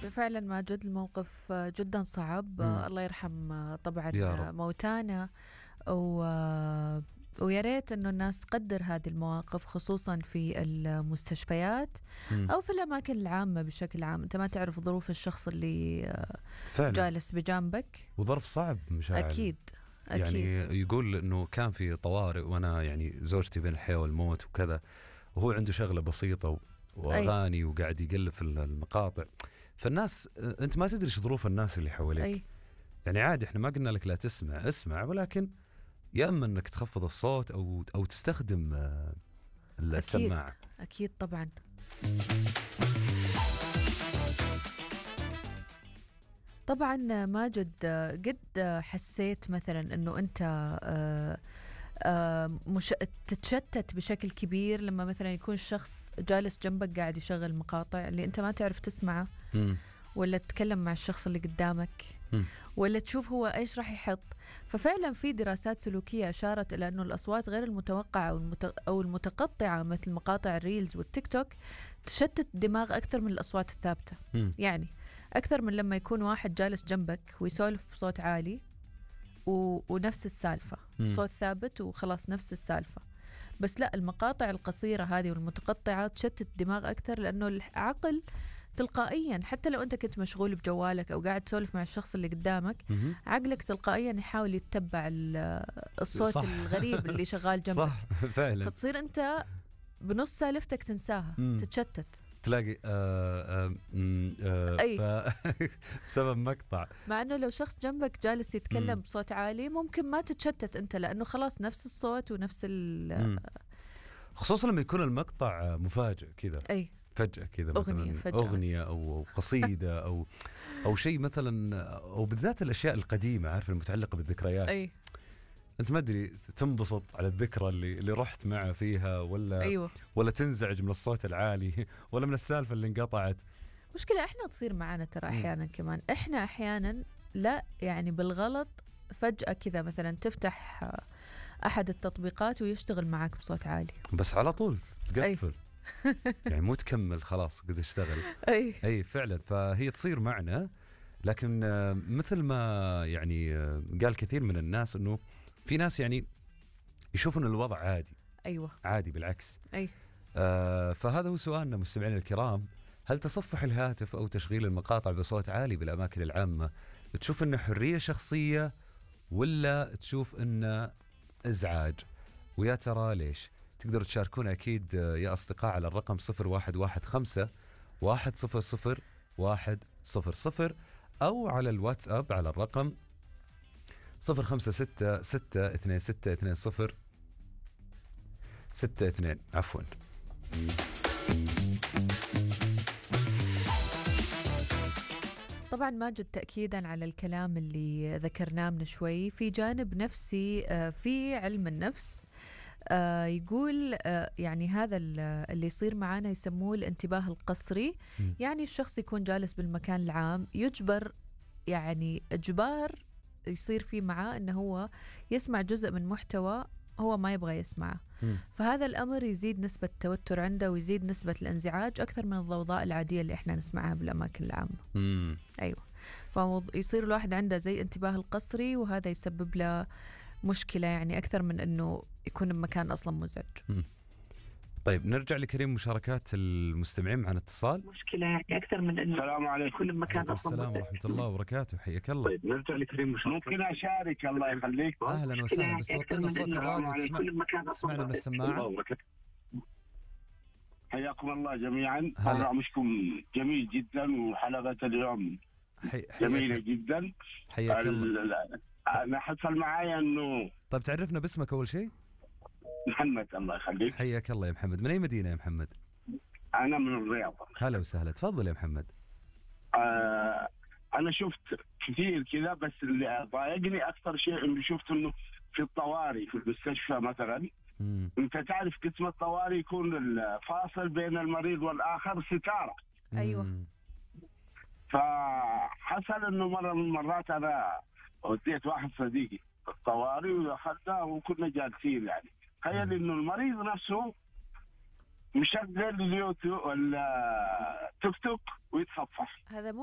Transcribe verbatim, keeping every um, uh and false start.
فعلا ماجد الموقف جدا صعب. مم. الله يرحم طبعا يا رب. موتانا، و ويا ريت انه الناس تقدر هذه المواقف خصوصا في المستشفيات مم. او في الاماكن العامه بشكل عام. انت ما تعرف ظروف الشخص اللي فعلا. جالس بجانبك. وظرف صعب مشاعر. اكيد اكيد. يعني يقول انه كان في طوارئ وانا يعني زوجتي بين الحياه والموت وكذا، وهو عنده شغله بسيطه و- واغاني وقاعد يقلب في المقاطع. فالناس انت ما تدري ايش ظروف الناس اللي حواليك. أي. يعني عادي، احنا ما قلنا لك لا تسمع، اسمع، ولكن يا اما انك تخفض الصوت او او تستخدم آه، السماعه. اكيد اكيد طبعا. طبعا ماجد، قد حسيت مثلا انه انت آه، آه، مش تتشتت بشكل كبير لما مثلا يكون الشخص جالس جنبك قاعد يشغل مقاطع اللي انت ما تعرف تسمعه، مم. ولا تتكلم مع الشخص اللي قدامك، مم. ولا تشوف هو ايش راح يحط؟ ففعلا في دراسات سلوكية أشارت إلى أنه الأصوات غير المتوقعة أو المت- أو المتقطعة مثل مقاطع الريلز والتيك توك تشتت الدماغ أكثر من الأصوات الثابتة. مم. يعني أكثر من لما يكون واحد جالس جنبك ويسولف بصوت عالي و... ونفس السالفة، مم. صوت ثابت وخلاص نفس السالفة. بس لا، المقاطع القصيرة هذه والمتقطعة تشتت الدماغ أكثر، لأنه العقل تلقائيا حتى لو أنت كنت مشغول بجوالك أو قاعد تسولف مع الشخص اللي قدامك، مم. عقلك تلقائيا يحاول يتبع ال- الصوت صح. الغريب اللي شغال جنبك. صح فعلا. فتصير أنت بنص سالفتك تنساها، مم. تتشتت. تلاقي آه آه مم، آه أي. ف- بسبب مقطع. مع أنه لو شخص جنبك جالس يتكلم مم. بصوت عالي ممكن ما تتشتت أنت، لأنه خلاص نفس الصوت ونفس ال مم. خصوصا لما يكون المقطع مفاجئ كذا، أي فجأة كذا، أغنية مثلا فجأة. أغنية أو قصيدة أو أو شيء مثلا، أو بالذات الأشياء القديمة، عارف، المتعلقة بالذكريات. أي أنت ما أدري تنبسط على الذكرى اللي اللي رحت معه فيها، ولا أيوة. ولا تنزعج من الصوت العالي ولا من السالفة اللي انقطعت. مشكلة إحنا تصير معنا ترى أحيانا كمان، إحنا أحيانا لا يعني بالغلط فجأة كذا مثلا تفتح أحد التطبيقات ويشتغل معك بصوت عالي، بس على طول أي. تقفل. يعني مو تكمل، خلاص قد اشتغل. أي اي فعلا، فهي تصير معنا. لكن آه، مثل ما يعني آه، قال كثير من الناس انه في ناس يعني يشوفون الوضع عادي. أيوة. عادي بالعكس. أي آه فهذا هو سؤالنا مستمعينا الكرام: هل تصفح الهاتف او تشغيل المقاطع بصوت عالي بالاماكن العامه تشوف انه حريه شخصيه، ولا تشوف انه ازعاج؟ ويا ترى ليش؟ تقدروا تشاركونا اكيد آه، يا اصدقاء على الرقم صفر واحد واحد خمسة واحد صفر صفر واحد صفر صفر، أو على الواتساب على الرقم صفر خمسة ستة ستة اثنين ستة اثنين صفر ستة اثنين. عفوا. طبعا ماجد، تأكيدا على الكلام اللي ذكرناه من شوي، في جانب نفسي آه، في علم النفس آه، يقول آه، يعني هذا ال- اللي يصير معانا يسموه الانتباه القصري. م. يعني الشخص يكون جالس بالمكان العام يجبر، يعني إجبار يصير فيه معاه أنه هو يسمع جزء من محتوى هو ما يبغى يسمعه. م. فهذا الأمر يزيد نسبة التوتر عنده ويزيد نسبة الانزعاج أكثر من الضوضاء العادية اللي إحنا نسمعها بالأماكن العامة. مم. أيوة. فيصير الواحد عنده زي انتباه القصري، وهذا يسبب له مشكلة يعني أكثر من أنه يكون بمكان أصلا مزعج. مم. طيب نرجع لكريم مشاركات المستمعين معنا اتصال. مشكلة يعني أكثر من إنه السلام عليكم. كل مكان عليكم أصلا السلام مزعج. ورحمة الله وبركاته، حياك الله. طيب نرجع لكريم، مش ممكن أشارك؟ الله يخليك. أهلا وسهلا، بس توطينا صوت الراديو تسمع تسمعنا من السماعة. حياكم الله جميعا. هلا. برنامجكم جميل جدا وحلقة اليوم حي... جميلة حياك جدا. حياك الله. ال- ال- أنا حصل معايا إنه طيب تعرفنا باسمك أول شيء؟ محمد. الله يخليك. حياك الله يا محمد. من أي مدينة يا محمد؟ أنا من الرياض. هلا وسهلا، تفضل يا محمد. آه أنا شفت كثير كذا، بس اللي ضايقني أكثر شيء إنه شفت إنه في الطوارئ في المستشفى مثلا، مم. انت تعرف قسم الطوارئ يكون الفاصل بين المريض والاخر ستاره. أيوة. مم. فحصل انه مره من المرات انا وديت واحد صديقي الطوارئ ودخلنا وكنا جالسين، يعني تخيل انه المريض نفسه مشغل اليوتيوب ولا توك توك ويتصفح. هذا مو